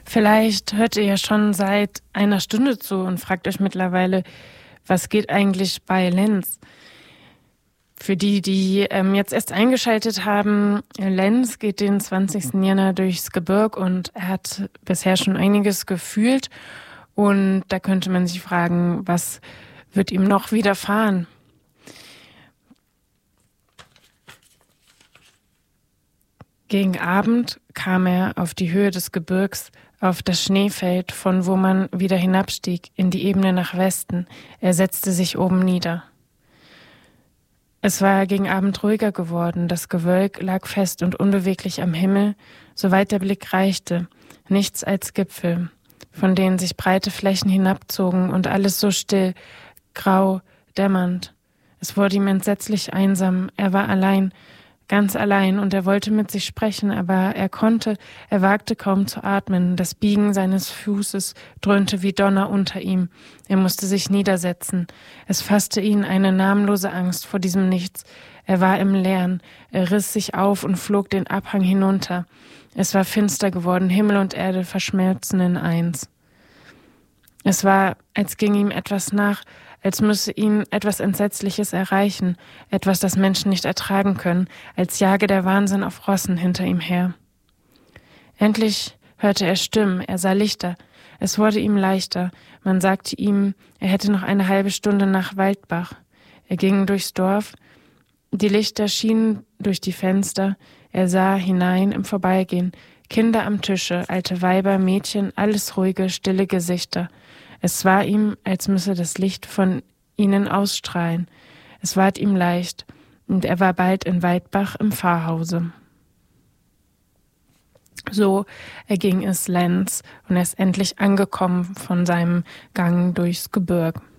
Vielleicht hört ihr ja schon seit einer Stunde zu und fragt euch mittlerweile, was geht eigentlich bei Lenz? Für die jetzt erst eingeschaltet haben, Lenz geht den 20. Jänner durchs Gebirg und er hat bisher schon einiges gefühlt. Und da könnte man sich fragen, was wird ihm noch widerfahren? Gegen Abend kam er auf die Höhe des Gebirgs, auf das Schneefeld, von wo man wieder hinabstieg, in die Ebene nach Westen. Er setzte sich oben nieder. Es war gegen Abend ruhiger geworden. Das Gewölk lag fest und unbeweglich am Himmel, soweit der Blick reichte. Nichts als Gipfel, von denen sich breite Flächen hinabzogen und alles so still, grau, dämmernd. Es wurde ihm entsetzlich einsam. Er war allein, ganz allein, und er wollte mit sich sprechen, aber er wagte kaum zu atmen. Das Biegen seines Fußes dröhnte wie Donner unter ihm. Er musste sich niedersetzen. Es fasste ihn eine namenlose Angst vor diesem Nichts. Er war im Leeren. Er riss sich auf und flog den Abhang hinunter. Es war finster geworden, Himmel und Erde verschmelzen in eins. Es war, als ginge ihm etwas nach, als müsse ihn etwas Entsetzliches erreichen, etwas, das Menschen nicht ertragen können, als jage der Wahnsinn auf Rossen hinter ihm her. Endlich hörte er Stimmen, er sah Lichter, es wurde ihm leichter, man sagte ihm, er hätte noch eine halbe Stunde nach Waldbach. Er ging durchs Dorf, die Lichter schienen durch die Fenster, er sah hinein im Vorbeigehen, Kinder am Tische, alte Weiber, Mädchen, alles ruhige, stille Gesichter. Es war ihm, als müsse das Licht von ihnen ausstrahlen. Es ward ihm leicht, und er war bald in Weidbach im Pfarrhause. So erging es Lenz, und er ist endlich angekommen von seinem Gang durchs Gebirg.